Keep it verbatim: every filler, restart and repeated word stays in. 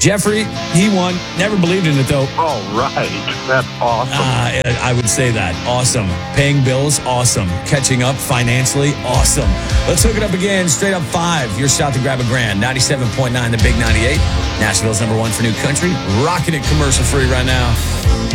Jeffrey, he won. Never believed in it, though. All right. That's awesome. Uh, I would say that. Awesome. Paying bills, awesome. Catching up financially, awesome. Let's hook it up again. Straight up five. Your shot to grab a grand. ninety-seven point nine, the Big ninety-eight. Nashville's number one for new country. Rocking it commercial free right now.